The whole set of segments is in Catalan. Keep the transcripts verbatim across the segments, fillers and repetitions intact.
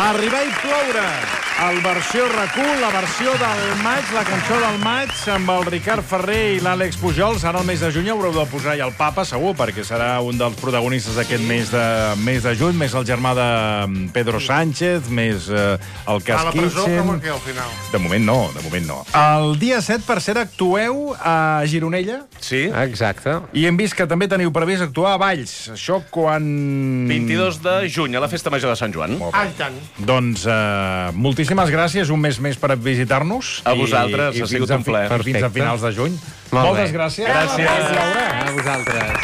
Arribar i ploure. El versió RAC u, la versió del maig, la cançó del maig, amb el Ricard Ferrer i l'Àlex Pujol. Serà el mes de juny, haureu de posar ja el Papa, segur, perquè serà un dels protagonistes d'aquest mes de, mes de juny, més el germà de Pedro Sánchez, més eh, el Cas A la presó, Kitchen. com aquí al final. De moment no, de moment no. El dia set, per cert, actueu a Gironella. Sí. Exacte. I hem vist que també teniu previst actuar a Valls. Això quan... vint-i-dos de juny, a la Festa Major de Sant Joan. Molt bé. Ah, i tant. Doncs uh, moltíssimes gràcies, un mes més per visitar-nos. A vosaltres, ha sigut un plaer. Fins a Perfecte. finals de juny. Molt Moltes bé. gràcies. Gràcies. A vosaltres.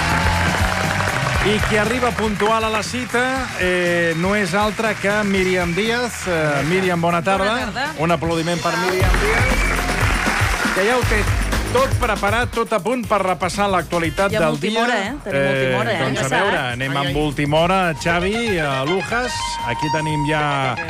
I qui arriba puntual a la cita eh, no és altra que Míriam Díaz. Uh, Míriam, bona tarda. Bona tarda. Un aplaudiment per Míriam Díaz, que ja ho té tot preparat, tot a punt per repassar l'actualitat Hi ha del última dia. hora, eh? Tenim última hora, eh? Doncs Ja a s'ha, veure, eh? anem Ai, amb ai. última hora. Xavi, a Lujas, aquí tenim ja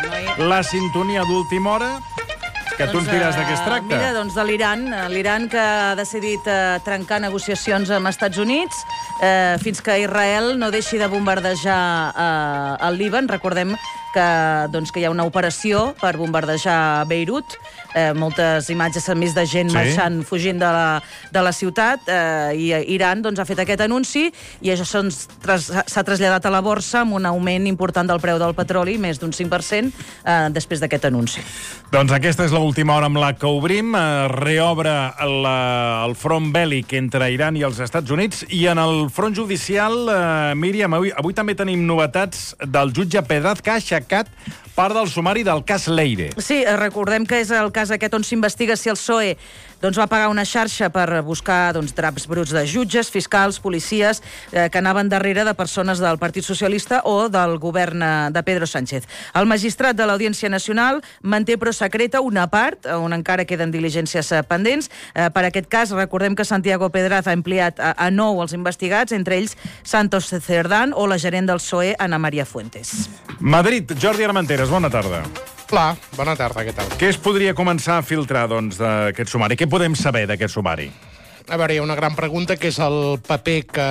la sintonia d'última hora. Que tu ens diràs de què es tracta. Mira, doncs de l'Iran. L'Iran que ha decidit eh, trencar negociacions amb Estats Units eh, fins que Israel no deixi de bombardejar eh, el Líban. Recordem que, doncs, que hi ha una operació per bombardejar Beirut. Eh, moltes imatges s'han vist de gent Sí. sí. marxant, fugint de la, de la ciutat, eh, i Iran doncs, ha fet aquest anunci i això s'ha tras, traslladat a la borsa amb un augment important del preu del petroli, més d'un cinc per cent, eh, després d'aquest anunci. Doncs aquesta és l'última hora amb la que obrim. Eh, reobre la, el front bèl·lic entre Iran i els Estats Units. I en el front judicial, eh, Míriam, avui, avui també tenim novetats del jutge Pedraz, que ha aixecat part del sumari del cas Leire. Sí, eh, recordem que és el cas aquest on s'investiga si el P S O E doncs, va pagar una xarxa per buscar doncs, draps bruts de jutges, fiscals, policies, eh, que anaven darrere de persones del Partit Socialista o del govern eh, de Pedro Sánchez. El magistrat de l'Audiència Nacional manté però secreta una part, on encara queden diligències eh, pendents. Eh, per aquest cas, recordem que Santiago Pedraz ha empleat a, a nou els investigats, entre ells Santos Cerdán o la gerent del P S O E, Ana María Fuentes. Madrid, Jordi Armenteres, bona tarda. Hola, bona tarda, què tal? Què es podria començar a filtrar, doncs, d'aquest sumari? Què podem saber d'aquest sumari? A veure, hi ha una gran pregunta, que és el paper que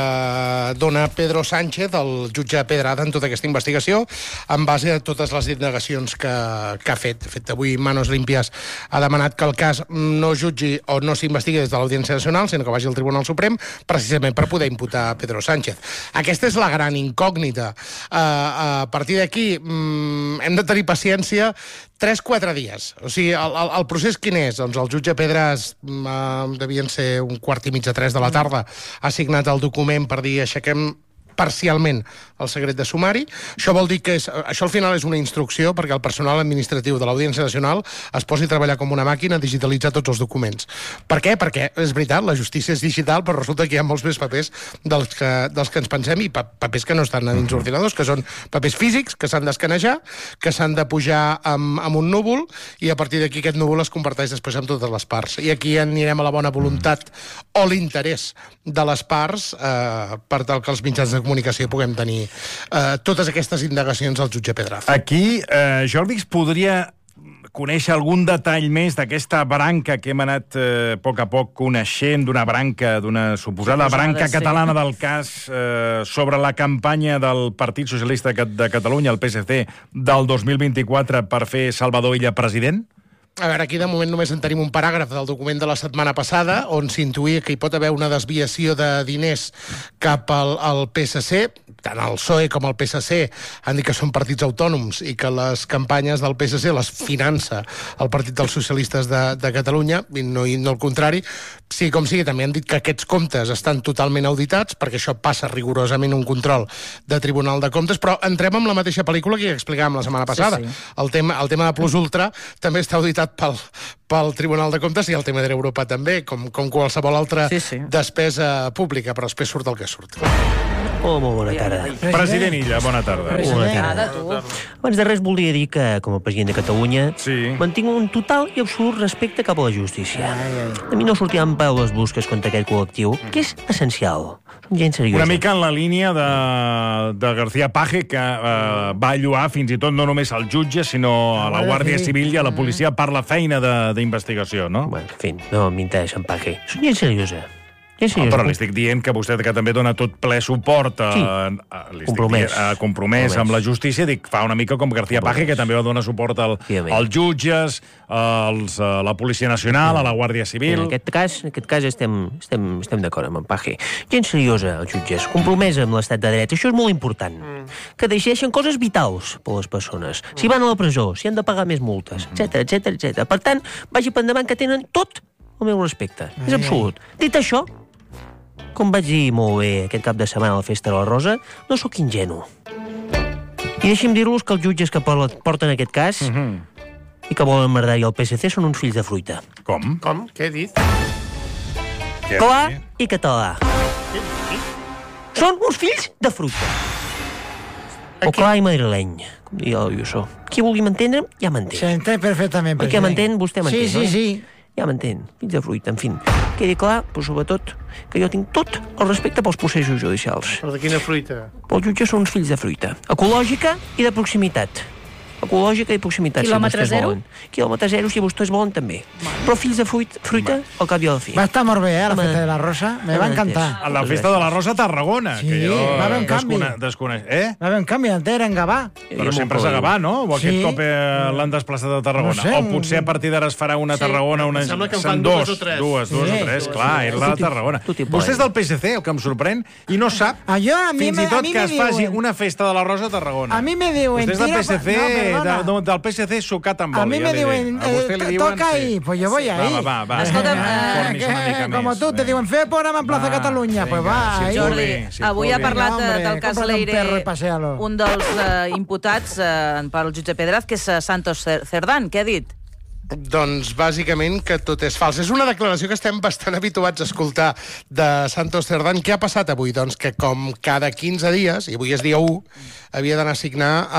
dona Pedro Sánchez, el jutge Pedraza, en tota aquesta investigació, en base a totes les indagacions que, que ha fet. De fet, avui Manos Limpias ha demanat que el cas no jutgi o no s'investigui des de l'Audiència Nacional, sinó que vagi al Tribunal Suprem, precisament per poder imputar a Pedro Sánchez. Aquesta és la gran incògnita. Uh, a partir d'aquí, um, hem de tenir paciència tres quatre dies. O sigui, el, el, el procés quin és? Doncs el jutge Pedraz, uh, devien ser un quart i mig de tres de la tarda, ha signat el document per dir aixequem parcialment el secret de sumari. Això vol dir que és, això al final és una instrucció perquè el personal administratiu de l'Audiència Nacional es posi a treballar com una màquina a digitalitzar tots els documents. Per què? Perquè, és veritat, la justícia és digital, però resulta que hi ha molts més papers dels que, dels que ens pensem, i pa papers que no estan dins ordinadors, que són papers físics, que s'han d'escanejar, que s'han de pujar amb, amb un núvol, i a partir d'aquí aquest núvol es converteix després en totes les parts. I aquí anirem a la bona voluntat o l'interès de les parts eh, per tal que els mitjans de comunicació puguem tenir eh, totes aquestes indagacions al jutge Pedraza. Aquí, eh, Jordi, es podria conèixer algun detall més d'aquesta branca que hem anat eh, a poc a poc coneixent, d'una branca, d'una suposada Suposada, branca sí. catalana del cas eh, sobre la campanya del Partit Socialista de Catalunya, el P S C, del dos mil vint-i-quatre per fer Salvador Illa president? A veure, aquí de moment només en tenim un paràgraf del document de la setmana passada on s'intuïa que hi pot haver una desviació de diners cap al, al P S C. Tant el P S O E com el P S C han dit que són partits autònoms i que les campanyes del P S C les finança el Partit dels Socialistes de, de Catalunya, i no, i no el contrari. Sí, com sigui, també han dit que aquests comptes estan totalment auditats, perquè això passa rigorosament un control de Tribunal de Comptes, però entrem amb la mateixa pel·lícula que explicàvem la setmana passada. Sí, sí. El tema, el tema de Plus Ultra també està auditat pel, pel Tribunal de Comptes, i el tema d'Europa també, com, com qualsevol altra Sí, sí. despesa pública, però després surt el que surt. Oh, molt bona tarda. President Illa, bona tarda. Bona Nada, tarda. tu. Abans de res voldria dir que, com a president de Catalunya, Sí. mantinc un total i absolut respecte cap a la justícia. A mi no sortiran paraules brusques contra aquest col·lectiu, que és essencial. Som gent seriosa. Una mica en la línia de, de García Paje, que eh, va lluar fins i tot no només al jutge, sinó a la Guàrdia Civil i a la policia per la feina d'investigació, no? Bueno, en fi, no m'interessa en Paje. Som gent seriosa. Sí, sí, oh, però li estic dient que vostè, que també dona tot ple suport a, sí. a, a, compromès. Dient, a, compromès amb la justícia, dic, fa una mica com García Paje, que també va donar suport al, als jutges, als, a la Policia Nacional, a la Guàrdia Civil... En aquest cas, en aquest cas estem, estem, estem d'acord amb en Paje. Gent seriosa, els jutges, compromesa amb l'estat de dret. Això és molt important. Mm. Que decideixen coses vitals per les persones. Mm. Si van a la presó, si han de pagar més multes, etcètera, etcètera, etcètera. Per tant, vagi per endavant que tenen tot el meu respecte. Ai, és absolut. Ai. Dit això, com vaig dir molt bé aquest cap de setmana a la Festa de la Rosa, no sóc ingenu. I deixi'm dir-los que els jutges que porten aquest cas uh-huh. i que volen merdar i el P S C són uns fills de fruita. Com? Com? Què he dit? Clar i català. Són uns fills de fruita. O clar i madrileny, com diria el Lluçó. Qui vulgui m'entendre, ja m'entén. S'entén perfectament. Perquè m'entén, vostè m'entén, sí, sí, no? Sí, sí. Ja m'entén, fills de fruita, en fi. Quedi clar, però sobretot, que jo tinc tot el respecte pels processos judicials. Però de quina fruita? Els jutges són uns fills de fruita. Ecològica i de proximitat. Ecològica i proximitat, Quilòmetre si vostès zero? volen. Quilòmetre zero, si vostès volen, també. Però fills de fruita, fruita al cap i a la fi. Va estar molt bé, eh, la Festa de la Rosa. Me va encantar. A la Festa de la Rosa a Tarragona. Sí, que jo va haver un canvi. descone... desconeix. Eh? Va haver un canvi, antes era en Gavà. Però sempre és a Gavà, no? O aquest Sí. cop eh, l'han desplaçat a Tarragona. No sé. O potser a partir d'ara es farà una a Tarragona, una... Sembla que en Són fan dues o tres. Dues, dues Sí. o tres, clar, és la de Tarragona. Tot i Vostè és del P S C, el que em sorprèn, i no sap Ah, jo, a mi fins me- i tot a mi que me es faci diuen- una Festa de la Rosa a Tarragona. A mi me diuen... Vostè és del tira P S C, pa- no, perdona. de, del P S C sucat amb oli. A mí me ja li diuen, dic. A vostè eh, li diuen, toca sí. ahí, pues yo voy ahí. Va, va, va. Escolta'm, Ah, eh, formis una mica Como més. tú, te diuen, fer programa en Plaza Va, Catalunya, pues vinga, va si ahí. et Jordi, vulgui, si et avui ha vulgui. parlat Vinga, eh, hombre, del cas cómprate un Leire perro y paséalo. un dels eh, imputats eh, pel jutge Pedraz, que és eh, Santos Cer- Cerdán. Què ha dit? Doncs bàsicament que tot és fals. És una declaració que estem bastant habituats a escoltar de Santos Cerdán. Què ha passat avui? Doncs que com cada quinze dies, i avui és dia u, havia d'anar a signar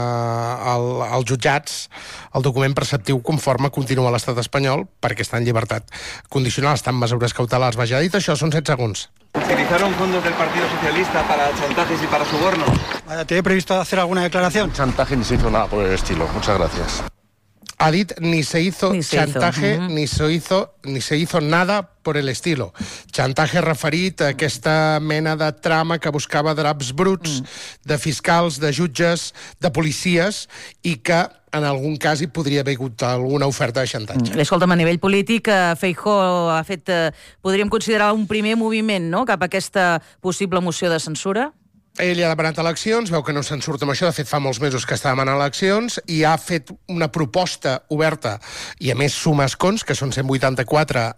eh, el, als jutjats el document preceptiu conforme continua l'estat espanyol perquè està en llibertat condicional, està en mesures cautelars. Vaja, dit això, són set segons. ¿Utilizaron fondos del Partido Socialista para chantajes y para sobornos? ¿Tiene previsto hacer alguna declaración? Chantaje ni se hizo nada por el estilo. Muchas gracias. Ha dit ni se hizo Ni se chantaje, hizo. Uh-huh. ni se hizo, ni se hizo nada por el estilo. Chantaje referit a aquesta mena de trama que buscava draps bruts, mm. de fiscals, de jutges, de policies, i que en algun cas hi podria haver hagut alguna oferta de xantatge. Mm. Escolta'm, a nivell polític, eh, Feijóo ha fet, eh, podríem considerar un primer moviment, no?, cap a aquesta possible moció de censura? Ell ha demanat eleccions, veu que no se'n surt amb això, de fet fa molts mesos que està demanant eleccions, i ha fet una proposta oberta, i a més suma escons, que són cent vuitanta-quatre,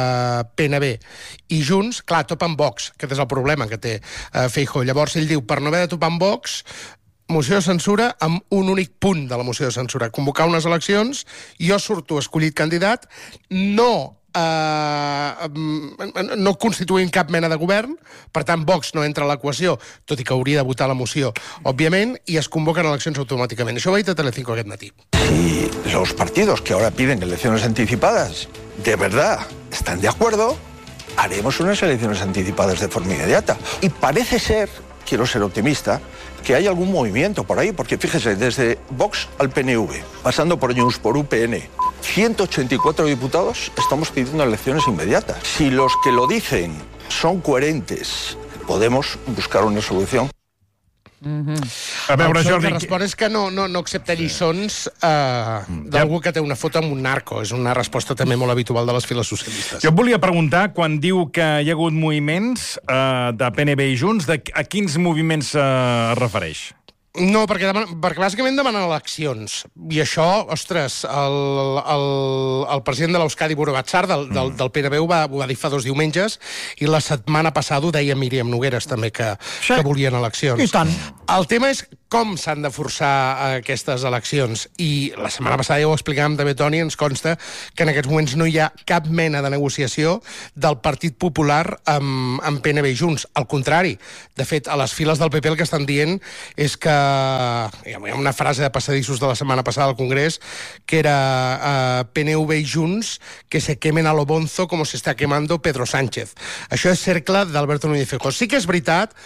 a P N B i Junts, clar, topa amb Vox, aquest és el problema que té uh, Feijóo. Llavors ell diu, per no haver de topar amb Vox, moció de censura amb un únic punt de la moció de censura, convocar unes eleccions, jo surto escollit candidat, no Uh, no constituint cap mena de govern, per tant Vox no entra a l'equació, tot i que hauria de votar la moció, òbviament, i es convoquen eleccions automàticament. Això ho ha dit a Telecinco aquest matí. Si los partidos que ahora piden elecciones anticipadas de verdad están de acuerdo, haremos unas elecciones anticipadas de forma inmediata. Y parece ser, quiero ser optimista, que hay algún movimiento por ahí, porque fíjese, desde Vox al P N V, pasando por News, por U P N, ciento ochenta y cuatro diputados estamos pidiendo elecciones inmediatas. Si los que lo dicen son coherentes, podemos buscar una solución. Mm-hmm. A veure, Jordi... El que respon és que no, no, no accepta lliçons uh, d'algú que té una foto amb un narco. És una resposta també molt habitual de les files socialistes. Jo et volia preguntar, quan diu que hi ha hagut moviments uh, de P N B i Junts, de, a quins moviments uh, es refereix? No, perquè, demana, perquè bàsicament demanen eleccions. I això, ostres, el, el, el president de l'Euskadi, Buru Batzar, del, del, del P N B, ho va, ho va dir fa dos diumenges, i la setmana passada ho deia Míriam Nogueres, també, que, sí. que volien eleccions. I tant. El tema és com s'han de forçar aquestes eleccions. I la setmana passada ja ho explicàvem també, Toni, ens consta que en aquests moments no hi ha cap mena de negociació del Partit Popular amb, amb P N B i Junts. Al contrari, de fet, a les files del P P el que estan dient és que hi ha una frase de passadissos de la setmana passada al Congrés que era uh, P N V i Junts que se quemen a lo bonzo como se está quemando Pedro Sánchez. Això és cercle d'Alberto Núñez Feijóo. Sí que és veritat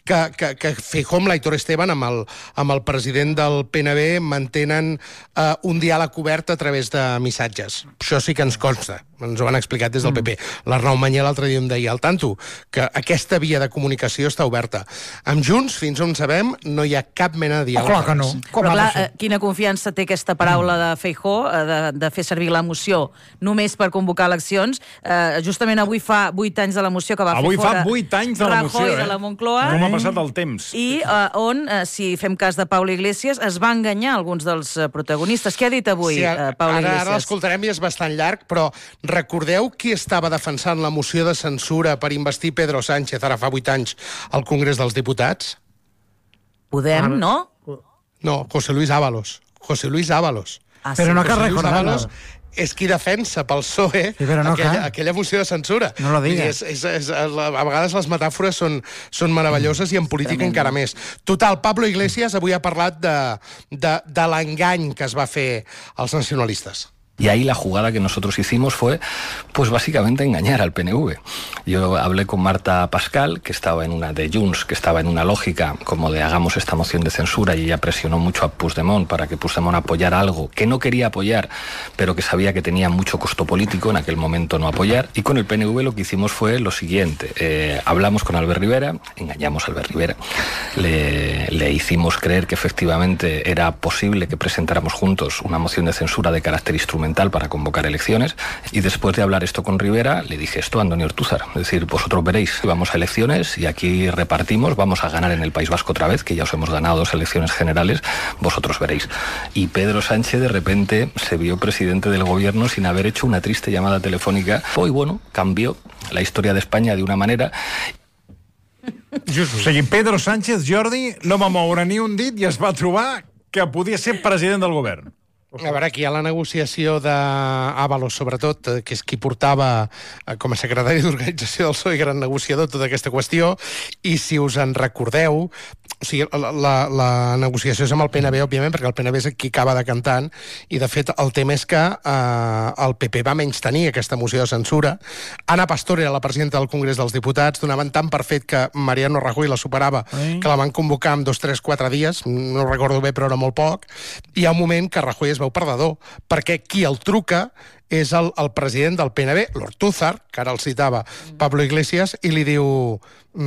que, que, que Feijóo amb l'Aitor Esteban, amb el, amb el president del P N B, mantenen eh, un diàleg obert a través de missatges. Això sí que ens consta, ens ho han explicat des del P P. L'Arnau Mañé l'altre dia em deia al tanto que aquesta via de comunicació està oberta. Amb Junts, fins on sabem, no hi ha cap mena de diàleg. Oh, clar que no. Com Però clar, eh, quina confiança té aquesta paraula de Feijóo eh, de, de fer servir la moció només per convocar eleccions. Eh, justament avui fa vuit anys de la moció que va avui fer fora fa vuit anys de la moció, Rajoy eh? de la Moncloa. Com ha passat el temps. I eh, on, eh, si fem cas de Pablo Iglesias, es va enganyar alguns dels eh, protagonistes. Què ha dit avui sí, eh, Pablo ara, Iglesias? Ara l'escoltarem i és bastant llarg, però recordeu qui estava defensant la moció de censura per investir Pedro Sánchez ara fa vuit anys al Congrés dels Diputats? Podem, no? No, José Luis Ábalos. José Luis Ábalos. Ah, Però sí. no cal José Luis recordar-lo. Ábalos és qui defensa pel P S O E Sí, però no aquella, cal. aquella moció de censura. No lo Vull dir, digues. És, és, és, a vegades les metàfores són, són meravelloses i en política encara més. Total, Pablo Iglesias avui ha parlat de, de, de l'engany que es va fer als nacionalistes. Y ahí la jugada que nosotros hicimos fue, pues básicamente engañar al P N V. Yo hablé con Marta Pascal, que estaba en una de Junts, que estaba en una lógica como de hagamos esta moción de censura, y ella presionó mucho a Puigdemont para que Puigdemont apoyara algo que no quería apoyar, pero que sabía que tenía mucho costo político en aquel momento no apoyar. Y con el P N V lo que hicimos fue lo siguiente. Eh, hablamos con Albert Rivera, engañamos a Albert Rivera, le, le hicimos creer que efectivamente era posible que presentáramos juntos una moción de censura de carácter instrumental para convocar elecciones, y después de hablar esto con Rivera le dije esto a Antonio Ortúzar, es decir, vosotros veréis, vamos a elecciones y aquí repartimos, vamos a ganar en el País Vasco otra vez, que ya os hemos ganado dos elecciones generales, vosotros veréis. Y Pedro Sánchez de repente se vio presidente del gobierno sin haber hecho una triste llamada telefónica, y bueno, cambió la historia de España de una manera. Just, o sigui, Pedro Sánchez, Jordi, no va moure ni un dit i es va trobar que podia ser president del govern. A veure, aquí hi ha la negociació d'Ábalos, sobretot, que és qui portava com a secretari d'organització del P S O E, gran negociador, tota aquesta qüestió, i si us en recordeu, o sigui, la, la, la negociació és amb el P N B, òbviament, perquè el P N B és qui acaba decantant, i de fet el tema és que eh, el P P va menystenir aquesta moció de censura. Anna Pastor era la presidenta del Congrés dels Diputats, donaven tant per fet que Mariano Rajoy la superava, Ai. que la van convocar en dos, tres, quatre dies, no ho recordo bé, però era molt poc, i hi ha un moment que Rajoy es veu perdedor, perquè qui el truca és el, el president del P N B, l'Ortúzar, que ara el citava Pablo Iglesias, i li diu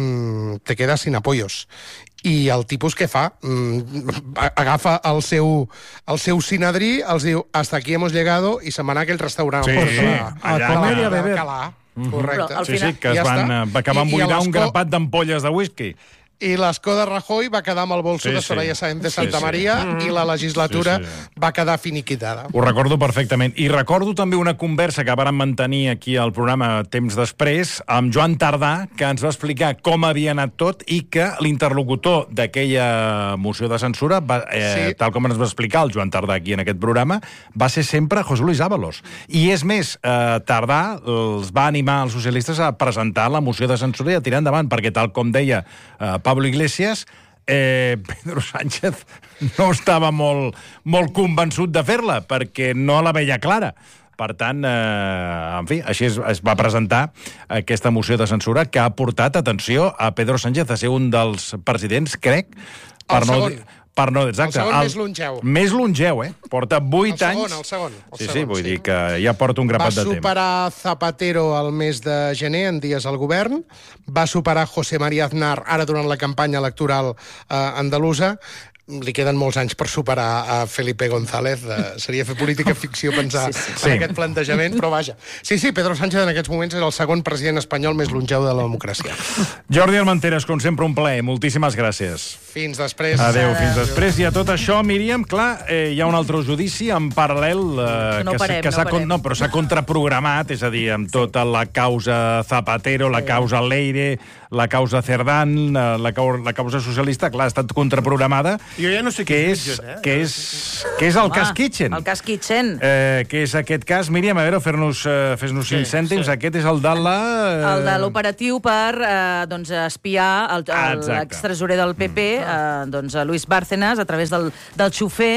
mm, te quedas sin apoyos. I el tipus què fa? Mm, agafa el seu, el seu sinadrí, els diu hasta aquí hemos llegado, i se'n va anar a aquell restaurant Sí, al sí, Porto, a a, comer i a a beber. Alcalà. Però Correcte. al Sí, sí, que es Ja van, està. eh, acabar I- i buidar a un l'esco- grapat d'ampolles de whisky. I l'escó de Rajoy va quedar amb el bolso Sí, de sí. Soraya Sáenz de Sí, Santa sí. Maria i la legislatura Sí, sí. va quedar finiquitada. Ho recordo perfectament. I recordo també una conversa que vàrem mantenir aquí al programa temps després amb Joan Tardà, que ens va explicar com havia anat tot i que l'interlocutor d'aquella moció de censura, va, eh, Sí. tal com ens va explicar el Joan Tardà aquí en aquest programa, va ser sempre José Luis Ábalos. I és més, eh, Tardà els va animar als socialistes a presentar la moció de censura i a tirar endavant, perquè tal com deia eh, Pablo Iglesias, eh, Pedro Sánchez no estava molt, molt convençut de fer-la, perquè no la veia clara. Per tant, eh, en fi, així es, es va presentar aquesta moció de censura que ha portat, atenció, a Pedro Sánchez a ser un dels presidents, crec, per El no, segon. dir- per no, exacte, El segon més longeu. Més longeu, eh? Porta vuit El segon, anys. el segon, el sí, sí, segon, vull sí. dir que ja porta un Va grapat de temps. superar Zapatero al mes de gener, en dies al govern, va superar José María Aznar ara durant la campanya electoral eh, andalusa, li queden molts anys per superar a Felipe González. Eh, seria fer política ficció pensar Sí, sí. en Sí. aquest plantejament, però vaja. Sí, sí, Pedro Sánchez en aquests moments és el segon president espanyol més longeu de la democràcia. Jordi Armenteres, com sempre, un plaer. Moltíssimes gràcies. Fins després. Adéu, fins després. I a tot això, Míriam, clar, eh, hi ha un altre judici en paral·lel eh, No que, s'ha- parem, que no s'ha parem. con- no, però s'ha contraprogramat, és a dir, amb tota la causa Zapatero, la causa Leire, la causa Cerdán, eh, la, cau la causa socialista, clar, ha estat contraprogramada. Jo ja no sé que qui és, jutgen, eh? que és, que és el Home, cas Kitchen. El cas Kitchen. Eh, que és aquest cas, Míriam, a veure, fer-nos eh, fes-nos cinc cèntims. sí. Aquest és el de la... El de l'operatiu per eh, doncs, espiar el- Ah, el- exacte. l'extresorer del P P, eh, doncs, a Luis Bárcenas, a través del, del xofer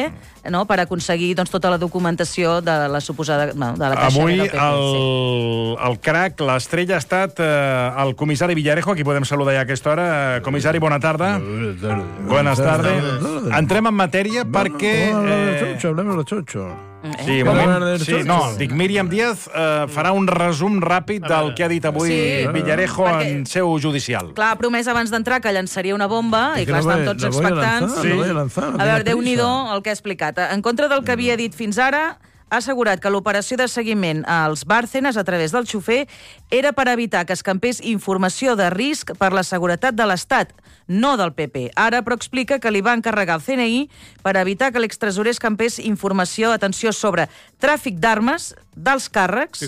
no?, per aconseguir doncs, tota la documentació de la suposada... No, de la caixa Avui del P P. el, Sí. el crac, l'estrella ha estat eh, el comissari Villarejo, aquí podem saludar ja a aquesta hora. Comissari, bona tarda. Buenas tardes. Entrem en matèria perquè... Eh, Hablemos de Chocho. Sí, un moment. Sí, no, dic, Míriam Díaz eh, farà un resum ràpid del que ha dit avui Sí, Villarejo perquè- en seu judicial. Clar, ha promès abans d'entrar que llançaria una bomba i que clar, la estan voy- tots la voy a expectants. lanzar, la voy a lanzar, no A veure, tenga Déu-n'hi-do prisa. el que ha explicat. En contra del que havia dit fins ara, ha assegurat que l'operació de seguiment als Bárcenas a través del xofer era per evitar que escampés informació de risc per la seguretat de l'Estat, no del P P. Ara, però, explica que li va encarregar el C N I per evitar que l'extresorer escampés informació, atenció, sobre tràfic d'armes, dels càrrecs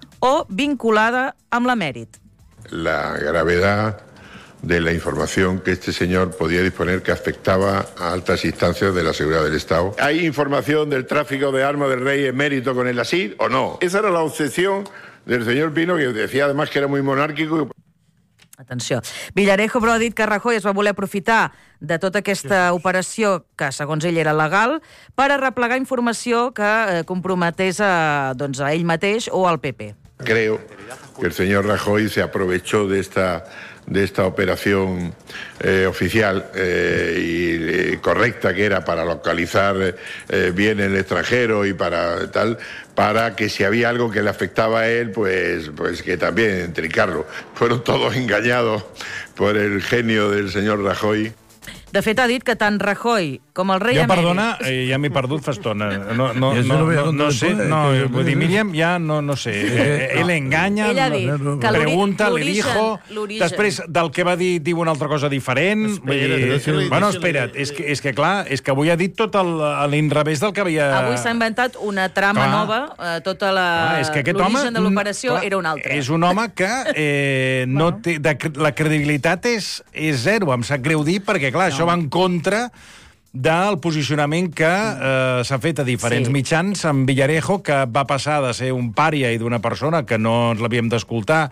o vinculada amb l'emèrit. La gravedad de la información que este señor podía disponer que afectaba a altas instancias de la seguridad del Estado. ¿Hay información del tráfico de armas del rey emérito con el ASIR o no? Esa era la obsesión del señor Pino, que decía además que era muy monárquico. Atenció. Villarejo, però, ha dit que Rajoy es va voler aprofitar de tota aquesta operació, que segons ell era legal, per arreplegar informació que eh, comprometés a, doncs, a ell mateix o al P P. Creo que el señor Rajoy se aprovechó de esta de esta operación eh, oficial eh, y eh, correcta que era para localizar eh, bien el extranjero y para tal, para que si había algo que le afectaba a él, pues, pues que también entricarlo. Fueron todos engañados por el genio del señor Rajoy. De fet, ha dit que tant Rajoy com el rei Ja, emèrit... perdona, eh, ja m'he perdut fa estona. No, no, Ja se no, lo voy a no, no contar sé, después, no, que- vull dir, Míriam, ja no, no sé. Eh, Él engaña, Ell ha dit que l'ori- pregunta, li l'origen- dijo, l'origen. després del que va dir, diu una altra cosa diferent. Vull dir, deixa-li, bueno, deixa-li. espera't, és que, és que clar, és que avui ha dit tot el- a l'inrevés del que havia... Avui s'ha inventat una trama Clar. nova, eh, tota la... Ah, és que aquest home... L'origen de l'operació clar, era un altre. És un home que eh, no té, de, la credibilitat és, és zero. Em sap greu dir, perquè, clar, no. això va en contra del posicionament que eh, s'ha fet a diferents Sí. sí. mitjans amb Villarejo, que va passar de ser un pària i d'una persona que no ens l'havíem d'escoltar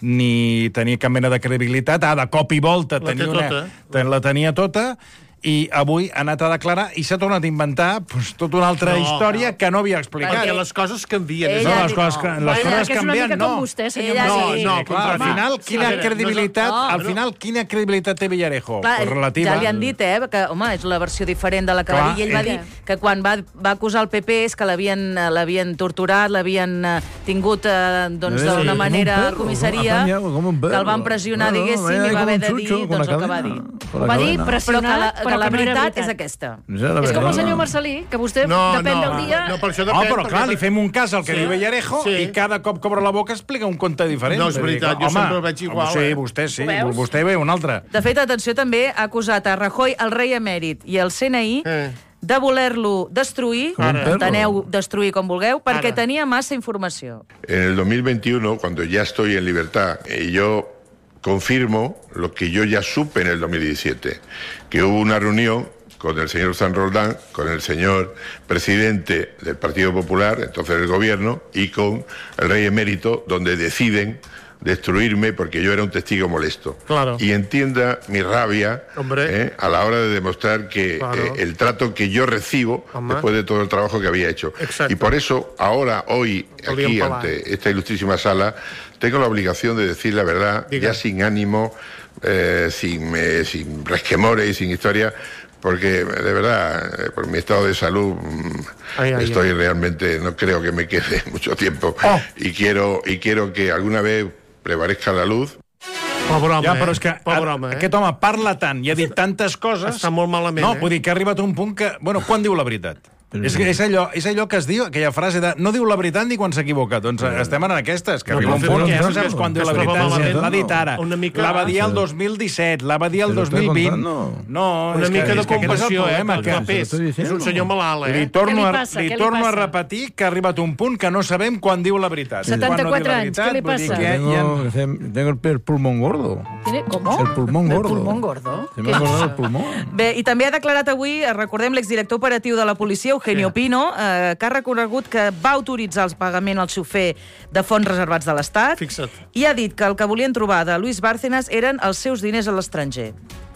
ni tenir cap mena de credibilitat, a de cop i volta La té tenia una, tota. ten- la tenia tota, i avui ha anat a declarar i s'ha tornat a inventar pues, tota una altra No, història que no havia explicat. Perquè les coses canvien. Ell No, ha les dit coses, no. les Bueno, coses que és una canvien, mica no. com vostè, senyor Ell ha Mas. dit- No, Sí, clar, al home, final, sí, quina a veure, credibilitat, no és el- al final, quina credibilitat té Villarejo? Clar, Pues relativa. ja li han dit, eh, que, home, és la versió diferent de la que Clar, va dir, i ell va eh. dir que quan va, va acusar el P P és que l'havien eh, l'havien torturat, l'havien eh, tingut eh, doncs, Sí, d'una com manera un a perro, comissaria, apañado como un perro. que el van pressionar, No, diguéssim, vaya i va como haver un de dir chucho con doncs, la el que va cadena, dir. con Ho la va dir cadena. Però que pressionat, la, que però la que no era veritat veritat. és aquesta. Esa es la És com el verdad. senyor Marcelí, que vostè No, depèn no, del dia... no, per això No, depèn, però perquè- clar, li fem un cas al que Sí. diu Villarejo Sí. i cada cop que obre la boca explica un conte diferent. No, és Vull dir, veritat, jo home, sempre el veig igual, Sí, eh? vostè sí, Ho veus? vostè ve un altre. De fet, atenció, també ha acusat a Rajoy, el rei emèrit i el C N I Eh. de voler-lo destruir, Ara. enteneu destruir com vulgueu, perquè Ara. tenia massa informació. En el dos mil veintiuno, cuando ya estoy en libertad, eh, yo confirmo lo que yo ya supe en el dos mil diecisiete, que hubo una reunión con el señor San Roldán, con el señor presidente del Partido Popular, entonces del gobierno, y con el rey emérito, donde deciden destruirme porque yo era un testigo molesto. Claro. Y entienda mi rabia Hombre. eh, a la hora de demostrar que Claro. eh, el trato que yo recibo Hombre. después de todo el trabajo que había hecho. Exacto. Y por eso, ahora, hoy, Lo lían aquí, para ante esta ilustrísima sala, tengo la obligación de decir la verdad, Diga. ya sin ánimo, eh, sin, eh, sin resquemores y sin historia, porque de verdad, eh, por mi estado de salud, mm, Ay, ay, estoy ay. realmente, no creo que me quede mucho tiempo. Oh. Y quiero y quiero que alguna vez prevalezca la luz. Pobre home, Ja, però és que Pobre a- home, eh? aquest home parla tant i ha dit tantes coses... Està molt malament, No, eh? vull dir que ha arribat a un punt que... Bueno, quan diu la veritat? És, que és, allò, és allò que es diu, aquella frase de no diu la veritat ni quan s'equivoca. Doncs eh, estem en aquestes, que No, arriba un però punt què? que no És saps que- quan que diu la es troba veritat. malament, L'ha dit no. ara. Una mica- La va dir el dos mil disset, la va dir el Te lo dos mil estoy vint. contando. No, Una és mica que, de és que aquest és el compassió, eh? problema, Per que clapés. estoy És un diciendo. senyor malalt, li eh? torno, Què li a, passa? li Què li torno a passa? repetir que ha arribat a un punt que no sabem quan diu la veritat. setanta-quatre Quan no diu la anys, què li veritat, vull dir passa? que Tengo, ja- tengo el, el pulmón gordo. Tiene- ¿Cómo? El pulmón El gordo. pulmón gordo? Se me ha engordado el pulmón. Bé, i també ha declarat avui, eh, recordem, l'exdirector operatiu de la policia, Eugenio Sí. Pino, eh, que ha reconegut que va autoritzar el pagament al xofer de fons reservats de l'Estat Fixa't. i ha dit que el que volien trobar de Luis Bárcenas eren els seus diners a l'estranger.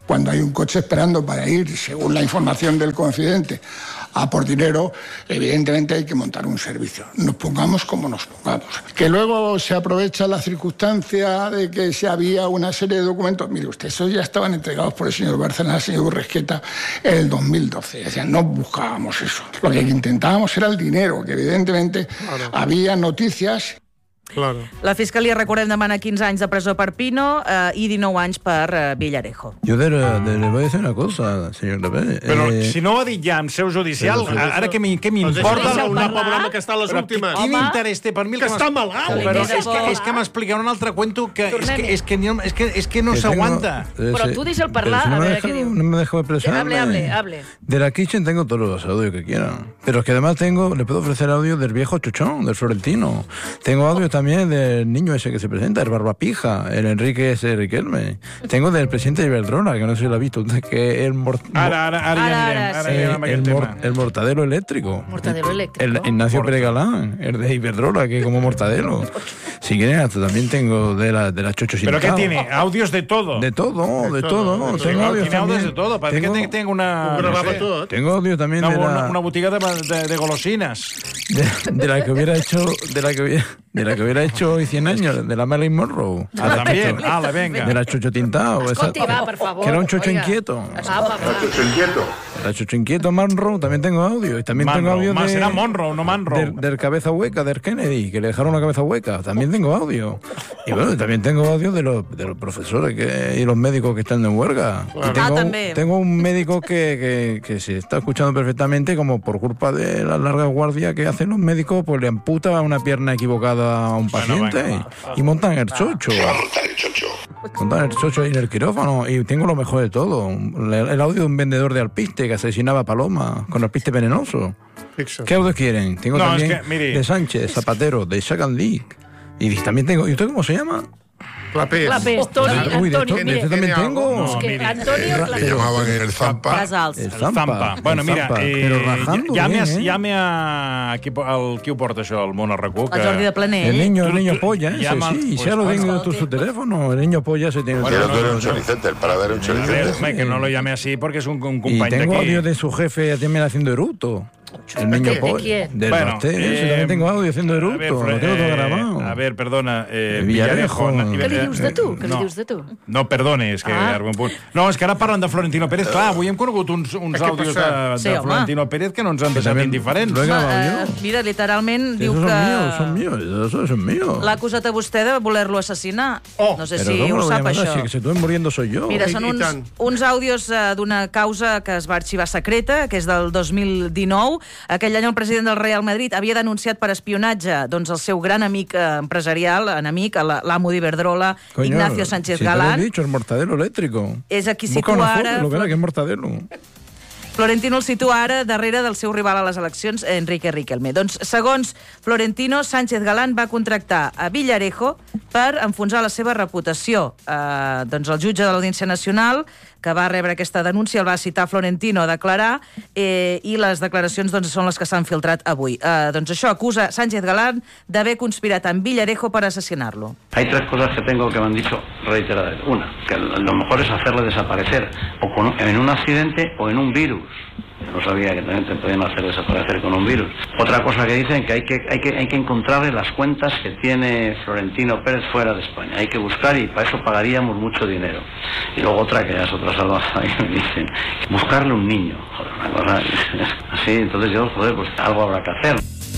Cuando hay un coche esperando para ir, según la información del confidente, a por dinero, evidentemente hay que montar un servicio. Nos pongamos como nos pongamos. Que luego se aprovecha la circunstancia de que se había una serie de documentos. Mire usted, esos ya estaban entregados por el señor Bárcenas, el señor Urresqueta, en el dos mil doce. O sea, no buscábamos eso. Lo que intentábamos era el dinero, que evidentemente claro. había noticias. Claro. La Fiscalia, recordem, demana quinze anys de presó per Pino eh, i dinou anys per eh, Villarejo. Yo de, de, le voy a decir una cosa, señor López. Però eh, si no ho ha dit ja en seu judicial, però, ara què m'importa? Una pobra que està a les últimes. Quin interès té per mi? Que està malalt. Però és que, és que m'expliqueu un altre cuento que és que, és que, és que, és que no s'aguanta. Però tu deixa'l parlar, si no a veure deja, què diu. No me dejo expresarme. Hable, hable, hable. De la Kitchen tengo todos los audios que quieran. Pero es que además tengo, le puedo ofrecer audio del viejo Chochón, del Florentino. Tengo audio también del niño ese que se presenta, el Barbapija, el Enrique ese Riquelme. Tengo del presidente de Iberdrola, que no sé si lo ha visto, que el mort... Ara, ara, ara ja anirem, ara anirem amb aquest tema. El mortadelo eléctrico. Mortadelo eléctrico. El Ignacio Pérez Galán, el de Iberdrola, que como mortadelo. Si quieren, hasta también tengo de la, de la Chocho Sin ¿Pero qué tiene? ¿Audios de todo? De todo, de, de todo. todo. Tengo audios ¿Tiene audios también. de todo? Parece tengo, que tengo una... Un no sé, todo. Tengo audio también una, de la... Una, una botiga de, de, de golosinas. De, de la que hubiera hecho... De la que hubiera... De la que hubiera hecho hoy cien años, de la Marilyn Monroe. Ah, también. Ah, la venga. De la Chocho Tintao. Escolti, va, per favor. Que era un chocho Oiga. inquieto. Ah, va, va. Chocho inquieto. La Chocho inquieto Monroe, también tengo audio. Y también Monroe. tengo audio Más de... era Monroe, no Monroe. Del, del cabeza hueca, del Kennedy, que le dejaron la cabeza hueca. También tengo audio. Y bueno, también tengo audio de los, de los profesores que, y los médicos que están en huelga. Claro. Y tengo, Ah, también. tengo un médico que, que, que se está escuchando perfectamente, como por culpa de la larga guardia que hacen los médicos, pues le amputa una pierna equivocada a un paciente. Bueno, y, y montan el chocho. montar el chocho? Montan el chocho ahí en el quirófano. Y tengo lo mejor de todo. El, el audio de un vendedor de alpiste que asesinaba a Paloma con alpiste venenoso. Fixa't. ¿Qué audios quieren? Tengo No, también es que, mire. de Sánchez, Zapatero, de Isaac League. Y también tengo... ¿Y usted cómo se llama? Clapés. Clapés, Toni, Ah, uy, de Antoni, esto- de mire. esto también tengo. No, que mire. Antonio... Le llamaban el Zampa. Casals. El El Zampa. Zampa. Bueno, el mira, Zampa. eh, Però rajando llame, bien, a, eh? llame a qui, po- el, qui ho porta això, al món a RAC1. El Jordi de Planell. El niño, el Tú- niño tú- polla, ese, llama- sí, pues, ya lo bueno. tengo en su teléfono. El niño polla se tiene... Quiero no, tú eres no, un no. solicente, el paradero un A ver, solicente. home, que no lo llame así porque es un, un Y company tengo d'aquí. audio de su jefe también haciendo eruto. El niño ¿De polla. quién? Del Bueno, Basté, ese eh, también tengo audio haciendo A eruto. ver, lo Fre- tengo todo eh, grabado. a ver, perdona, eh, El Villarejo. Villarejo. Què li dius de tu? eh, Què li no. dius de tu? No, perdone, és que Ah. arriba un punt. No, és que ara parlen de Florentino Pérez. Clar, avui hem conegut uns, uns Què àudios de, passa? de Sí, home. Florentino Pérez que no ens han deixat també indiferents. lo he grabado Eh, yo. mira, literalment diu Esos son míos, que son míos, esos son míos. l'ha acusat a vostè de voler-lo assassinar. Oh, No sé Pero si ¿cómo ho lo voy a sap, matar? això. Si que se estoy muriendo soy yo. Mira, I- són i uns, tant. uns àudios eh, d'una causa que es va arxivar secreta, que és del dos mil dinou. Aquell any el president del Real Madrid havia denunciat per espionatge doncs, el seu gran amic eh, empresarial, enemic, la- l'amo d'Iberdrola, Coño, Ignacio Sánchez si te lo he Galán. dicho, el mortadelo eléctrico. És a qui Busca situa una foto, ara... lo verá que es mortadelo. Florentino el situa ara darrere del seu rival a les eleccions, Enrique Riquelme. Doncs, segons Florentino, Sánchez Galán va contractar a Villarejo per enfonsar la seva reputació. Eh, doncs el jutge de l'Audiència Nacional, que va rebre aquesta denúncia, el va citar Florentino a declarar, eh, i les declaracions doncs, són les que s'han filtrat avui. Eh, doncs això acusa Sánchez Galán d'haver conspirat amb Villarejo per assassinar-lo. Hay tres cosas que tengo que me han dicho reiteradas. Una, que lo mejor es hacerle desaparecer o con, en un accidente o en un virus. No sabía que también te podían hacer desaparecer con un virus. Otra cosa que dicen que hay que hay que hay que encontrarle las cuentas que tiene Florentino Pérez fuera de España. Hay que buscar y para eso pagaríamos mucho dinero. Y luego otra que ya es otra salvaje que me dicen buscarle un niño. Joder, una cosa así. Entonces yo, joder, pues algo habrá que hacer.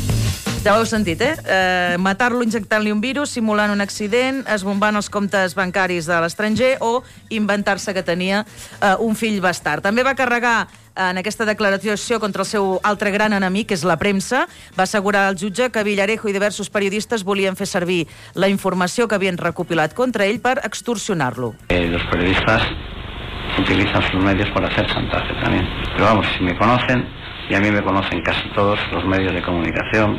Ja ho heu sentit, eh? eh Matar-lo injectant-li un virus, simulant un accident, esbombant els comptes bancaris de l'estranger o inventar-se que tenia eh, un fill bastard. També va carregar en aquesta declaració contra el seu altre gran enemic, que és la premsa. Va assegurar al jutge que Villarejo i diversos periodistes volien fer servir la informació que havien recopilat contra ell per extorsionar-lo. Eh, los periodistas utilizan sus medios para hacer chantaje también. Pero vamos, si me conocen, y a mí me conocen casi todos los medios de comunicación,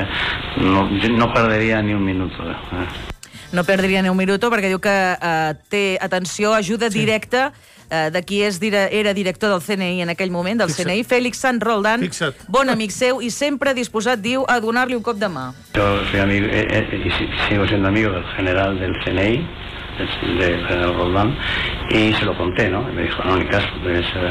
no, yo no perdería ni un minuto. ¿eh? No perdria ni un minuto perquè diu que eh, té, atenció, ajuda sí. directa eh, de qui és, era director del C N I en aquell moment, del Fixa't. C N I, Félix Sant Roldán, Fixa't. Bon amic seu i sempre disposat, diu, a donar-li un cop de mà. Yo soy amigo, eh, eh, y sigo siendo amigo del general del C N I, del general Roldán, y se lo conté, ¿no? Y me dijo, no, ni caso, debes, eh,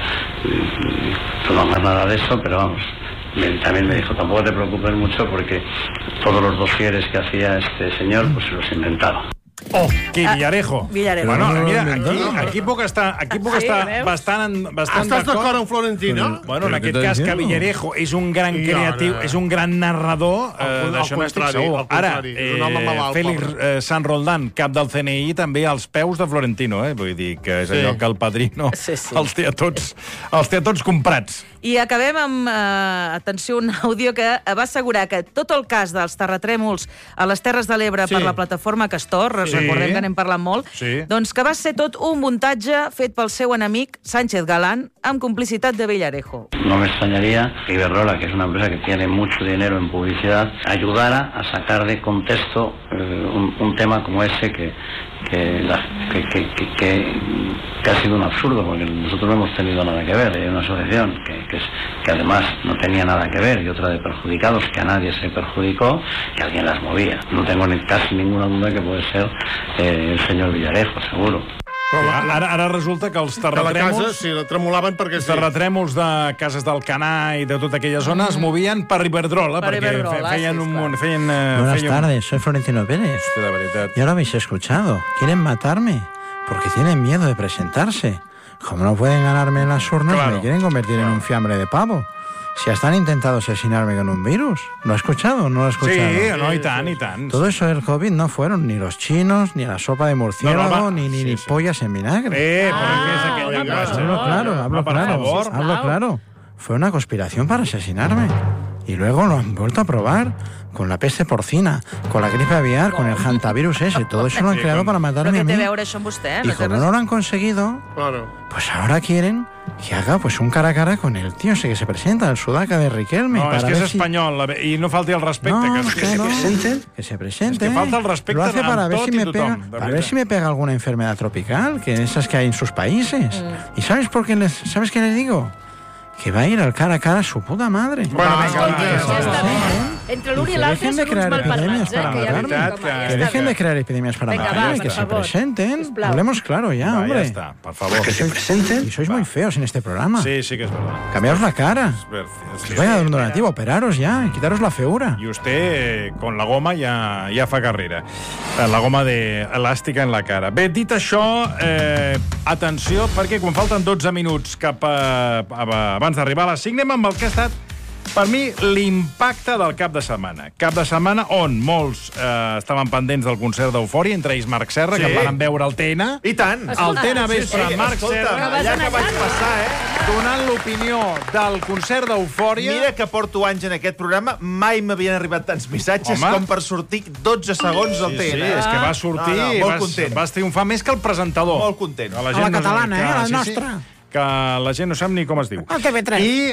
tú no hagas nada de eso, pero vamos. Me, también me dijo, tampoco te preocupes mucho porque todos los dosieres que hacía este señor, pues se los inventaba. Oh, qui, Villarejo. Villarejo. Bueno, mira, aquí, aquí puc estar, aquí puc Sí, estar veus? bastant, bastant Estàs d'acord amb Florentino? Bueno, en aquest cas que Villarejo és un gran I creatiu, ara? és un gran narrador, eh, Al- al d'això n'estic contrari, segur. al Ara, contrari, és un home malalt, Félix pobre. eh, San Roldán, cap del C N I, també als peus de Florentino, eh? Vull dir que és Sí. allò que el padrino Sí, sí. els té a tots, els té a tots comprats. I acabem amb, eh, atenció, un àudio que va assegurar que tot el cas dels terratrèmols a les Terres de l'Ebre Sí. per la plataforma Castor, Sí. recordem que n'hem parlat molt, Sí. doncs que va ser tot un muntatge fet pel seu enemic Sánchez Galán amb complicitat de Villarejo. No me extrañaría que Iberdrola, que es una empresa que tiene mucho dinero en publicidad, ayudara a sacar de contexto eh, un, un tema como ese que, que, la- que, que, que, que- que ha sido un absurdo, porque nosotros no hemos tenido nada que ver. Hay una asociación que, que, es, que además no tenía nada que ver y otra de perjudicados, que a nadie se perjudicó, que alguien las movía. No tengo ni, casi ninguna duda que puede ser eh, el señor Villarejo, seguro. Ara, ara resulta que els Que la casa, terratrèmols... sí, la tremolaven perquè Els sí. terratrèmols de Cases d'Alcanar i de tota aquella zona es movien per Iberdrola, Per perquè Iberdrola, feien sí, un clar. munt... Feien, eh, Buenas feien... tardes, soy Florentino Pérez. Hòstia, de veritat. Ya lo habéis escuchado. Quieren matarme porque tienen miedo de presentarse. Como no pueden ganarme en las urnas, Claro. me quieren convertir en un fiambre de pavo. Si hasta han intentado asesinarme con un virus. ¿Lo ha escuchado? ¿No lo ha Sí, escuchado? no, i tant, i tant. Todo eso del COVID no fueron ni los chinos, ni la sopa de murciélago, No, no, va. ni, ni, Sí, ni sí. pollas en vinagre. Eh, però què és aquell Ah, llenguatge? Hablo claro, hablo No, per claro. favor. Hablo claro. Fue una conspiración para asesinarme. Y luego lo han vuelto a probar con la peste porcina, con la gripe aviar, con el hantavirus ese. Todo eso lo han Sí, creado con- para Però matarme què a té mí. a veure això amb vostè? Y No té como res- no lo han conseguido, Claro. pues ahora quieren que haga pues un cara a cara con el tío ese que se presenta, el sudaca de Riquelme. No, és para que és ver si- espanyol, la- i no falti el respecte. No, que, no, que, que no. presenten. Que se presente. Es que falta el respeto Lo hace amb para ver tot si i me tothom, pega, de para ver veritat. si me pega alguna enfermedad tropical, que esas que hay en sus países. ¿Y sabes por qué les, sabes qué les digo? Que va a ir al cara a cara a su puta madre. Bueno, vinga, va, Ja ja està bé. Entre l'un i Que l'altre dejen de són uns crear malparlats, epidemias eh? para Que ja no matarme. dic com a- Que Que dejen de crear epidemias para Venga, matarme, va, que por se favor. presenten. Sisplau. Hablemos claro ya, Va, hombre. ja està, per favor. Que se presenten. Y sois muy feos en este programa. Sí, sí que és verdad. Cambiaos la cara. És ver- sí, Os vaya a dar un sí. donativo, operaros ya, y quitaros la feura. I usted, eh, con la goma, ja, ja fa carrera. Eh, La goma de elàstica en la cara. Bé, dit això, eh, atenció, perquè quan falten dotze minuts cap a, a, abans d'arribar a les cinc, anem amb el que ha estat, per mi, l'impacte del cap de setmana. Cap de setmana on molts eh, estaven pendents del concert d'Eufòria, entre ells Marc Serra, Sí. que van veure el T N. I tant. El T N vespre, Sí, sí, Marc escolta, Serra, allà que vaig passar, eh? donant l'opinió del concert d'Eufòria. Mira que porto anys en aquest programa, mai m'havien arribat tants missatges Home. com per sortir dotze segons al Sí, T N. sí, és que va sortir no, no, i molt vas, content. vas triomfar més que el presentador. Molt content. Que A la gent no- catalana, que- eh, a la sí, sí, nostra. que la gent no sap ni com es diu. Al T V tres. I,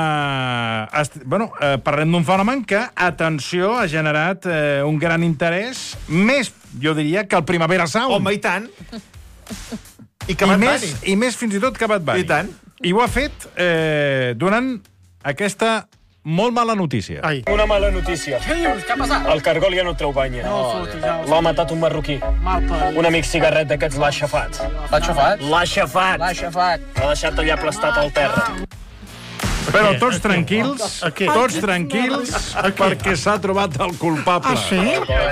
eh, est, bueno, eh, parlem d'un fenomen que, atenció, ha generat eh, un gran interès, més, jo diria, que el Primavera Sound. Home, i tant. I que I Bad més, Bunny. I més fins i tot que Bad Bunny. I tant. I ho ha fet eh, donant aquesta molt mala notícia. Ai. Una mala notícia. Què dius? Què ha passat? El cargol ja no treu banya. No fotis, ja ho L'ha matat un marroquí. Mal parit. Un amic cigarret d'aquests l'ha aixafat. L'ha aixafat? L'ha aixafat. L'ha aixafat. L'ha deixat allà aplastat al terra. Però tots tranquils, A què? tots tranquils, perquè s'ha trobat el culpable. Ah, sí?